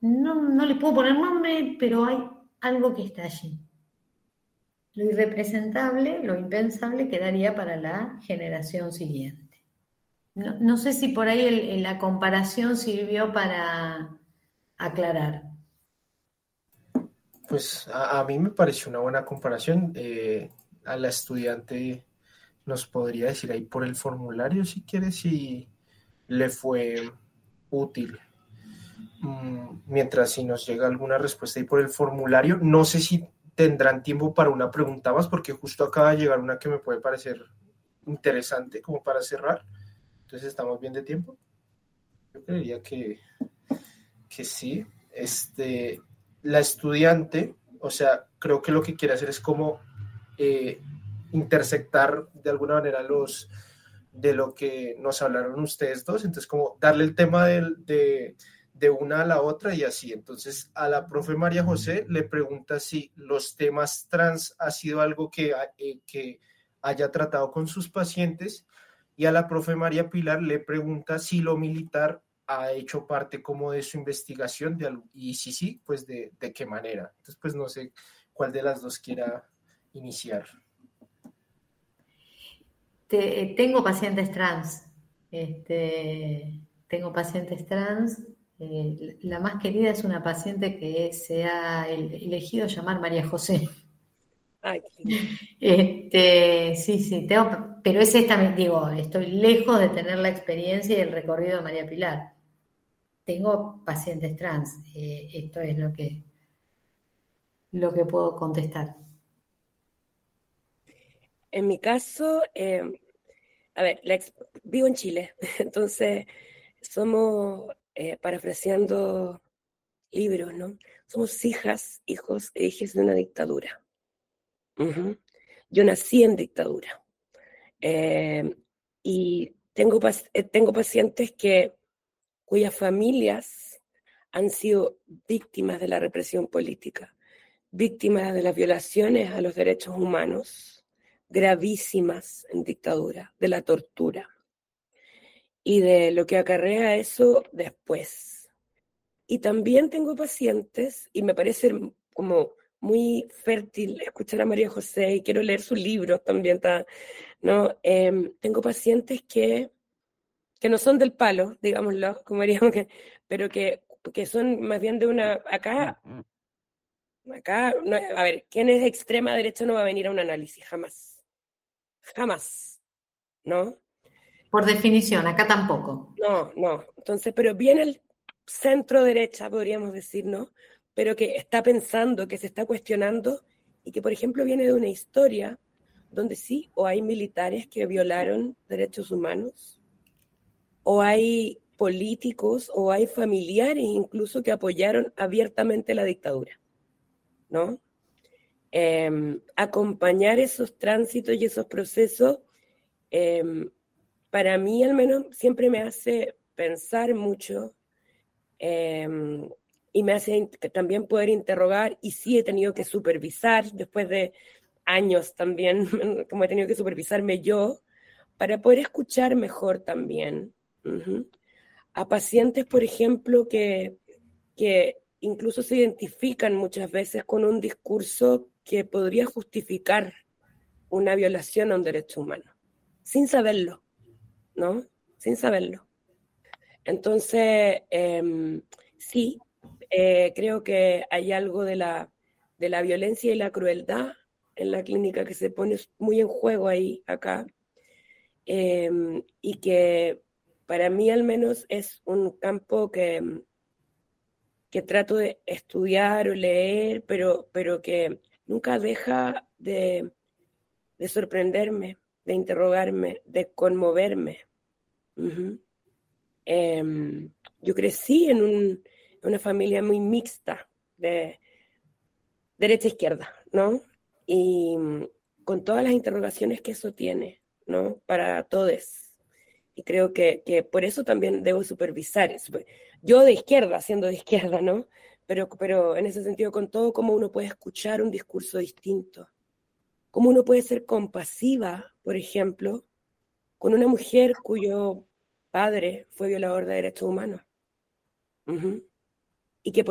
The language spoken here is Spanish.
no le puedo poner nombre, pero hay algo que está allí. Lo irrepresentable, lo impensable quedaría para la generación siguiente. No sé si por ahí la comparación sirvió para aclarar. Pues a mí me pareció una buena comparación. A la estudiante nos podría decir ahí por el formulario, si quiere, si le fue útil. Mientras si nos llega alguna respuesta ahí por el formulario, no sé si tendrán tiempo para una pregunta más, porque justo acaba de llegar una que me puede parecer interesante como para cerrar. Entonces estamos bien de tiempo. Yo creería que sí. La estudiante, o sea, creo que lo que quiere hacer es como intersectar de alguna manera de lo que nos hablaron ustedes dos, entonces como darle el tema de una a la otra y así. Entonces a la profe María José le pregunta si los temas trans ha sido algo que haya tratado con sus pacientes, y a la profe María Pilar le pregunta si lo militar ha hecho parte como de su investigación y si sí, pues de qué manera. Entonces, pues no sé cuál de las dos quiera iniciar. Tengo pacientes trans. Tengo pacientes trans. La más querida es una paciente que se ha elegido llamar María José. Ay, qué lindo. Sí, pero es esta, digo, estoy lejos de tener la experiencia y el recorrido de María Pilar. Tengo pacientes trans, esto es lo que puedo contestar. En mi caso, a ver, vivo en Chile, entonces somos, parafraseando libros, ¿no? Somos hijas, hijos e hijas de una dictadura. Uh-huh. Yo nací en dictadura. Y tengo pacientes cuyas familias han sido víctimas de la represión política, víctimas de las violaciones a los derechos humanos, gravísimas en dictadura, de la tortura y de lo que acarrea eso después. Y también tengo pacientes, y me parece como muy fértil escuchar a María José, y quiero leer sus libros también, ¿no? Tengo pacientes que no son del palo, digámoslo, como diríamos, pero que son más bien de una... Acá, no, a ver, ¿quién es de extrema derecha no va a venir a un análisis? Jamás. Jamás, ¿no? Por definición, acá tampoco. No. Entonces, pero viene el centro derecha, podríamos decir, ¿no? Pero que está pensando, que se está cuestionando, y que, por ejemplo, viene de una historia donde sí, o hay militares que violaron derechos humanos, o hay políticos, o hay familiares incluso que apoyaron abiertamente la dictadura, ¿no? Acompañar esos tránsitos y esos procesos, para mí al menos siempre me hace pensar mucho, y me hace también poder interrogar, y sí he tenido que supervisar después de años también, como he tenido que supervisarme yo, para poder escuchar mejor también. Uh-huh. A pacientes, por ejemplo, que incluso se identifican muchas veces con un discurso que podría justificar una violación a un derecho humano, sin saberlo, ¿no? Sin saberlo. Entonces, sí, creo que hay algo de la violencia y la crueldad en la clínica que se pone muy en juego ahí, acá, y que para mí al menos es un campo que trato de estudiar o leer, pero que nunca deja de sorprenderme, de interrogarme, de conmoverme. Uh-huh. Yo crecí en una familia muy mixta, de derecha-izquierda, ¿no? Y con todas las interrogaciones que eso tiene, ¿no? Para todos. Y creo que por eso también debo supervisar. Yo de izquierda, siendo de izquierda, ¿no? Pero en ese sentido, con todo, cómo uno puede escuchar un discurso distinto. Cómo uno puede ser compasiva, por ejemplo, con una mujer cuyo padre fue violador de derechos humanos. Uh-huh. Y que